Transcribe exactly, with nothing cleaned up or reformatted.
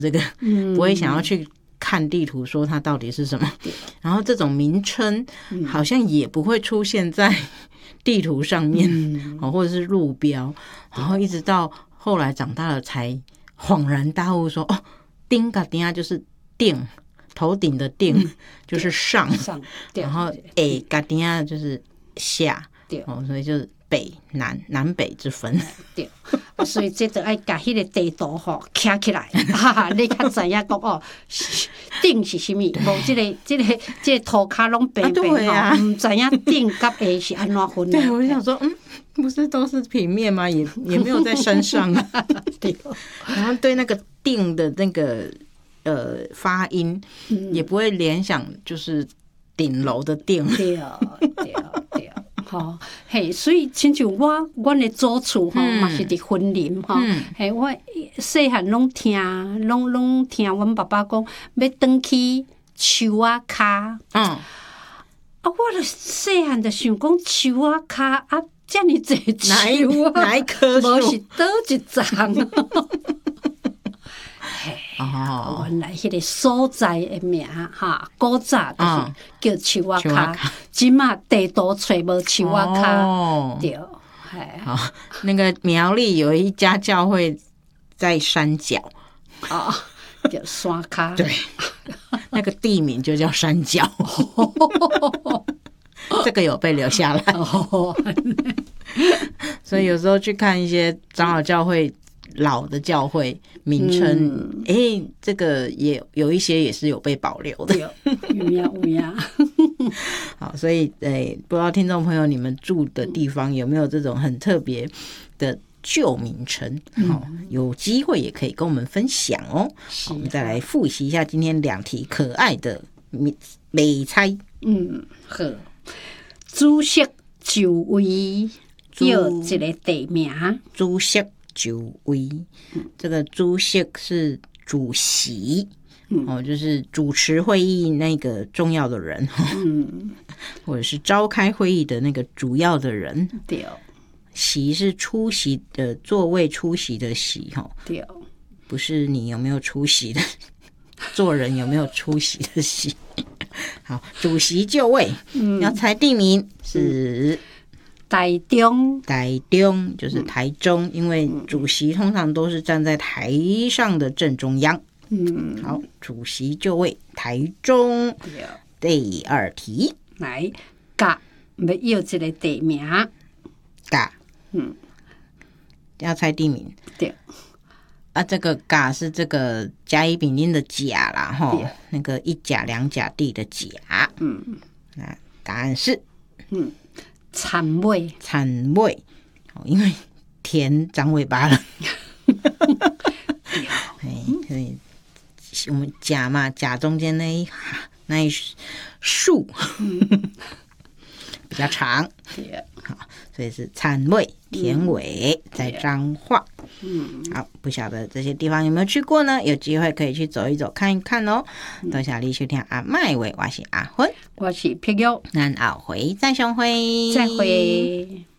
这个，嗯、不会想要去看地图说它到底是什么。然后这种名称好像也不会出现在地图上面，嗯、或者是路标。然后一直到后来长大了才恍然大悟说，哦，顶甲顶就是顶。头顶的顶、嗯、就是上，上然后诶，甲顶就是下，哦，所以就是北南南北之分。 对，所以这就要把迄个地图吼徛起来，哈，你较知影讲哦，顶是啥物？无这个这个这个涂骹拢白白吼，唔知影顶甲下是安怎分的。 对，我就想说，嗯，不是都是平面吗？也也没有在山上啊。对，然后对那个顶的那个。呃，发音、嗯、也不会联想，就是顶楼的顶。 对对对，吼，嘿，所以亲像我，阮的祖厝吼，嘛是伫婚林吼，嘿，我细汉拢听，拢拢听阮爸爸讲，要转去树仔骹。嗯，啊，我著细汉著想讲树仔骹啊，遮尔济树啊， 哪一棵树？ 无是倒一丛。哦，原来迄个所在的名哈，古早就是叫树仔骹，即马地图找无树仔骹，对， 好，那个苗栗有一家教会在山脚， 哦，叫山骹， 对，那个地名就叫山脚，这个有被留下来，所以有时候去看一些长老教会。老的教会名称，哎、嗯欸，这个也有一些也是有被保留的， 有呀有呀。 好，所以哎、欸，不知道听众朋友你们住的地方有没有这种很特别的旧名称？好、嗯，有机会也可以跟我们分享哦。好，我们再来复习一下今天两题可爱的美猜。 嗯，好，主席就位叫一个地名， 主席。就位，这个主席是主席、嗯、哦，就是主持会议那个重要的人，嗯、或者是召开会议的那个主要的人。 对， 席是出席的座位，出席的席哈。 对， 不是你有没有出席的，做人有没有出席的席。好，主席就位，嗯、要猜地名是。 台中， 台中就是台中、嗯，因为主席通常都是站在台上的正中央。嗯，好，主席就位，台中。第二题， 来，甲要要一个地名， 甲，嗯，要猜地名。 对， 啊，这个甲是这个甲乙丙丁的甲啦，哈，那个一甲两甲地的甲。嗯，那答案是，嗯。 田尾， 田尾，因为田长尾巴了。所以我们甲嘛，甲中间那一那一竖比较长，好，所以是田尾、田尾在彰化。嗯，好，不晓得这些地方有没有去过呢？有机会可以去走一走、看一看哦。多谢你收听阿麦话，我是阿芬， 我是碧玉， 咱后回再相会， 再会。